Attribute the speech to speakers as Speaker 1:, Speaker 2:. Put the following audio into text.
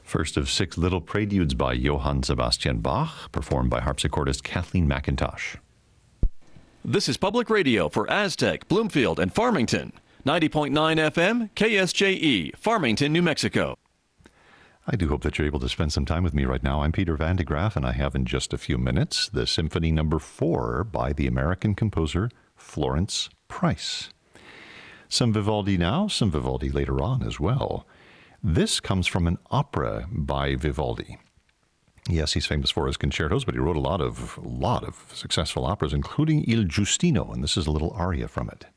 Speaker 1: First of 6 little preludes by Johann Sebastian Bach, performed by harpsichordist Kathleen McIntosh.
Speaker 2: This is Public Radio for Aztec, Bloomfield, and Farmington. 90.9 FM, KSJE, Farmington, New Mexico.
Speaker 1: I do hope that you're able to spend some time with me right now. I'm Peter Van de Graaff, and I have in just a few minutes the Symphony No. 4 by the American composer Florence Price. Some Vivaldi now, some Vivaldi later on as well. This comes from an opera by Vivaldi. Yes, he's famous for his concertos, but he wrote a lot of successful operas, including Il Giustino, and this is a little aria from it.